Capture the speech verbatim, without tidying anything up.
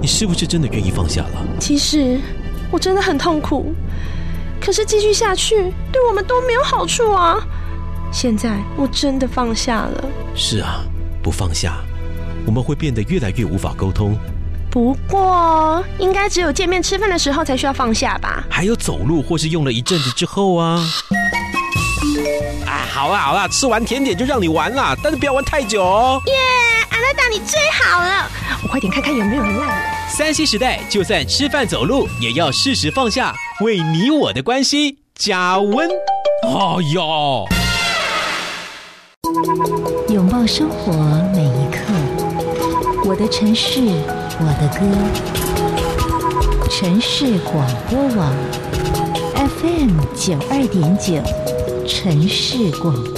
是不是真的愿意放下了？ 其实我真的很痛苦，可是继续下去对我们都没有好处啊。现在我真的放下了。 是啊，不放下，我们会变得越来越无法沟通。 不过应该只有见面吃饭的时候才需要放下吧？ 还有走路或是用了一阵子之后啊。啊，好啦好啦，吃完甜点就让你玩啦，但是不要玩太久哦。 耶，安娜达你最好了，我快点看看有没有人赖我。 三 C 时代，就算吃饭走路也要适时放下，为你我的关系加温。哦哟， 拥抱生活每一刻，我的城市，我的歌。城市广播网 F M 九二点九，城市广播。